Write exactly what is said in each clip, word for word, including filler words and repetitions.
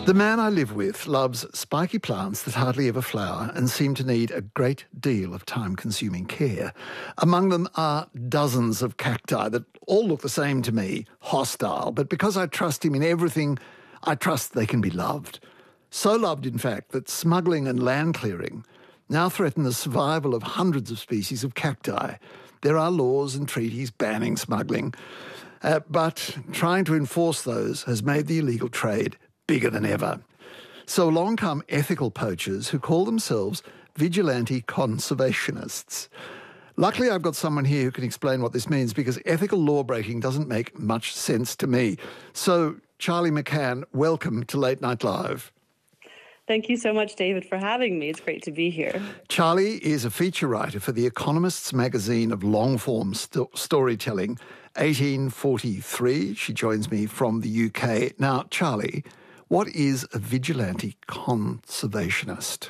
The man I live with loves spiky plants that hardly ever flower and seem to need a great deal of time-consuming care. Among them are dozens of cacti that all look the same to me, hostile, but because I trust him in everything, I trust they can be loved. So loved, in fact, that smuggling and land clearing now threaten the survival of hundreds of species of cacti. There are laws and treaties banning smuggling, uh, but trying to enforce those has made the illegal trade bigger than ever. So along come ethical poachers who call themselves vigilante conservationists. Luckily, I've got someone here who can explain what this means, because ethical law-breaking doesn't make much sense to me. So, Charlie McCann, welcome to Late Night Live. Thank you so much, David, for having me. It's great to be here. Charlie is a feature writer for The Economist's magazine of long-form st- storytelling, eighteen forty-three. She joins me from the U K. Now, Charlie, what is a vigilante conservationist?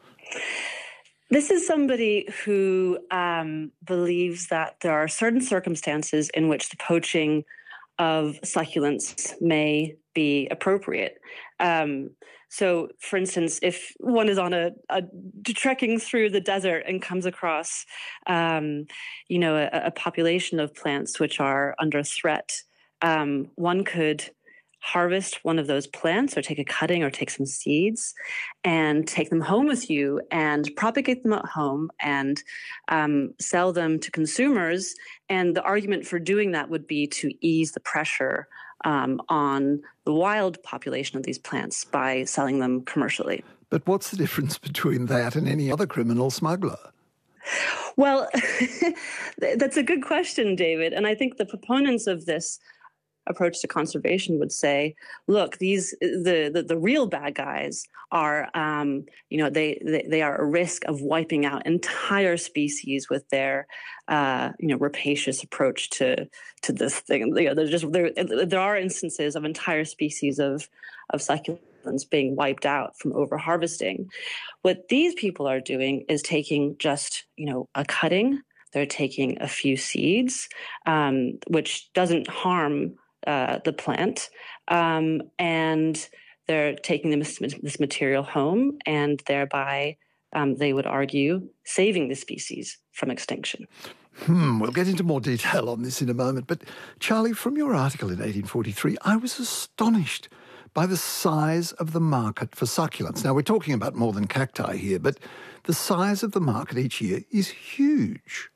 This is somebody who um, believes that there are certain circumstances in which the poaching of succulents may be appropriate. Um, so, for instance, if one is on a, a trekking through the desert and comes across, um, you know, a, a population of plants which are under threat, um, one could harvest one of those plants or take a cutting or take some seeds and take them home with you and propagate them at home and um, sell them to consumers. And the argument for doing that would be to ease the pressure um, on the wild population of these plants by selling them commercially. But what's the difference between that and any other criminal smuggler? Well, that's a good question, David. And I think the proponents of this approach to conservation would say, look, these the the, the real bad guys are, um, you know, they, they they are a risk of wiping out entire species with their, uh, you know, rapacious approach to to this thing. You know, there's just there there are instances of entire species of of succulents being wiped out from over harvesting. What these people are doing is taking just, you know, a cutting. They're taking a few seeds, um, which doesn't harm Uh, the plant, um, and they're taking this, this material home, and thereby, um, they would argue, saving the species from extinction. Hmm, we'll get into more detail on this in a moment. But, Charlie, from your article in eighteen forty-three, I was astonished by the size of the market for succulents. Now, we're talking about more than cacti here, but the size of the market each year is huge.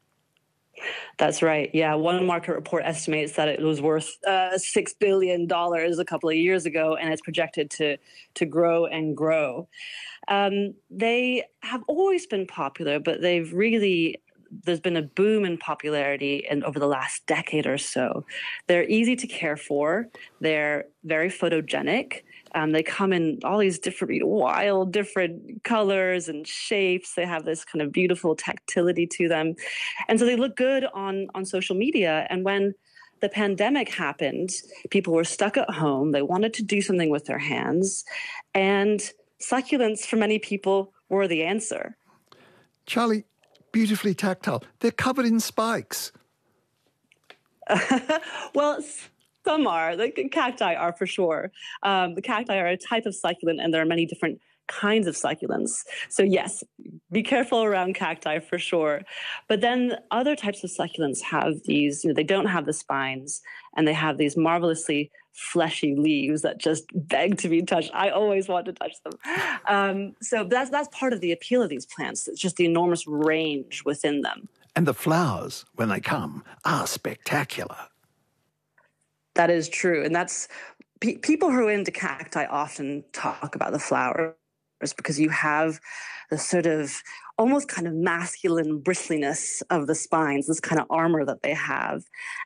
That's right. Yeah, one market report estimates that it was worth uh, six billion dollars a couple of years ago, and it's projected to to grow and grow. Um, they have always been popular, but they've really there's been a boom in popularity in over the last decade or so. They're easy to care for. They're very photogenic. Um, they come in all these different, wild, different colors and shapes. They have this kind of beautiful tactility to them. And so they look good on, on social media. And when the pandemic happened, people were stuck at home. They wanted to do something with their hands. And succulents, for many people, were the answer. Charlie, beautifully tactile. They're covered in spikes. Well, some are. The cacti are for sure. Um, the cacti are a type of succulent, and there are many different kinds of succulents. So yes, be careful around cacti for sure. But then other types of succulents have these, you know, they don't have the spines, and they have these marvelously fleshy leaves that just beg to be touched. I always want to touch them. Um, so that's that's part of the appeal of these plants. It's just the enormous range within them. And the flowers, when they come, are spectacular. That is true. And that's pe- people who are into cacti often talk about the flowers because you have the sort of almost kind of masculine bristliness of the spines, this kind of armor that they have.